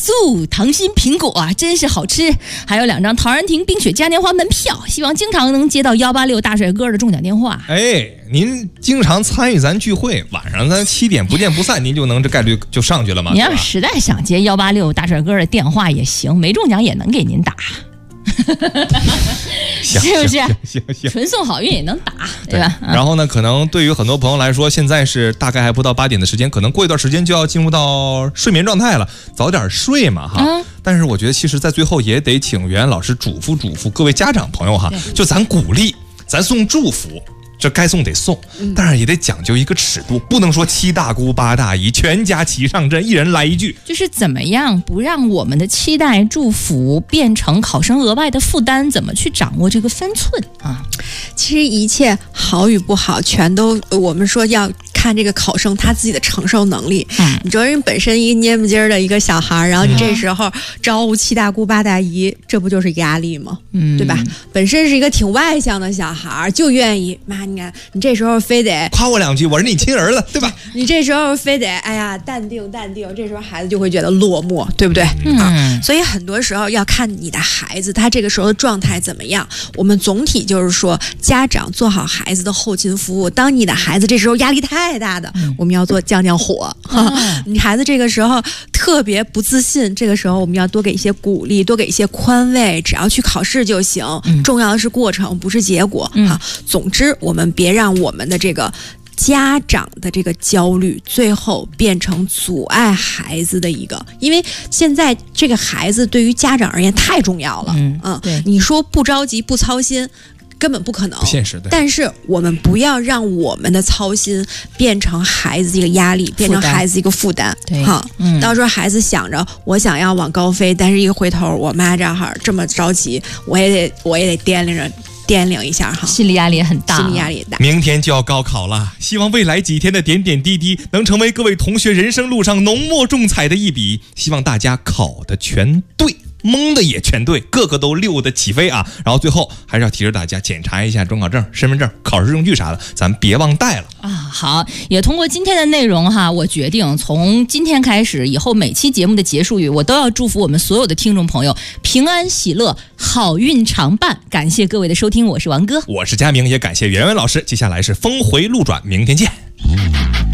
素糖心苹果啊，真是好吃。还有2张陶然亭冰雪嘉年华门票，希望经常能接到186大帅哥的中奖电话。 哎，您经常参与咱聚会，晚上咱7点不见不散，您就能这概率就上去了吗？ 你要实在想接186大帅哥的电话也行，没中奖也能给您打。是不是？ 行， 纯送好运也能打，对吧？ 然后呢，可能对于很多朋友来说，现在是大概还不到8点的时间，可能过一段时间就要进入到睡眠状态了，早点睡嘛哈。但是我觉得，其实在最后也得请袁老师嘱咐各位家长朋友哈，就咱鼓励，咱送祝福。这该送得送，但是也得讲究一个尺度，不能说7大姑8大姨全家齐上阵，一人来一句。就是怎么样不让我们的期待祝福变成考生额外的负担，怎么去掌握这个分寸啊？ 其实一切好与不好，全都我们说要看这个考生他自己的承受能力。你知道人本身一蔫不唧的一个小孩，然后你这时候招呼7大姑8大姨，这不就是压力吗？对吧？本身是一个挺外向的小孩，就愿意妈。你看，你这时候非得夸我2句，我是你亲儿子，对吧？ 你这时候非得哎呀淡定，这时候孩子就会觉得落寞，对不对？所以很多时候要看你的孩子他这个时候的状态怎么样。我们总体就是说，家长做好孩子的后勤服务。当你的孩子这时候压力太大的，我们要做降火。你孩子这个时候特别不自信，这个时候我们要多给一些鼓励，多给一些宽慰，只要去考试就行。重要的是过程，不是结果。总之我们别让我们的这个家长的这个焦虑最后变成阻碍孩子的一个，因为现在这个孩子对于家长而言太重要了。你说不着急不操心根本不可能， 不现实。 但是我们不要让我们的操心变成孩子一个压力，变成孩子一个负担。到时候孩子想着我想要往高飞，但是一回头我妈这儿这么着急，我也得掂量一下哈， 心理压力也很大。 明天就要高考了，希望未来几天的点点滴滴能成为各位同学人生路上浓墨重彩的一笔。希望大家考的全对，蒙的也全对，个个都溜得起飞啊！然后最后还是要提示大家检查一下准考证、身份证、考试用具啥的，咱别忘带了啊！好，也通过今天的内容哈，我决定从今天开始，以后每期节目的结束语，我都要祝福我们所有的听众朋友平安喜乐，好运常伴。感谢各位的收听，我是王哥， 我是佳明，也感谢袁袁老师。接下来是峰回路转，明天见。